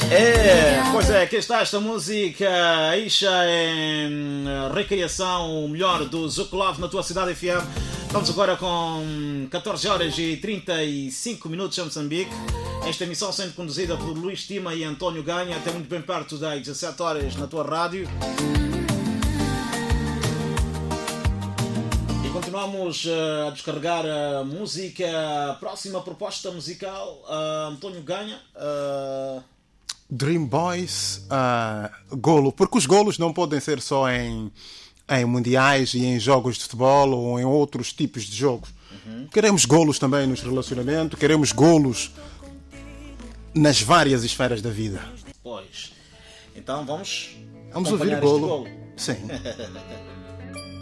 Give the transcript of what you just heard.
Pois é, aqui está esta música. Ixa é recriação, o melhor do Zukulov na tua cidade FM. Estamos agora com 14 horas e 35 minutos em Moçambique. Esta emissão sendo conduzida por Luís Tima e António Ganha, até muito bem perto das 17 horas na tua rádio. E continuamos a descarregar a música. Próxima proposta musical, António Ganha. Dream Boys, golo, porque os golos não podem ser só em mundiais e em jogos de futebol ou em outros tipos de jogos. Queremos golos também nos relacionamentos, queremos golos nas várias esferas da vida. Pois. Então vamos ouvir o golo. golo. Sim.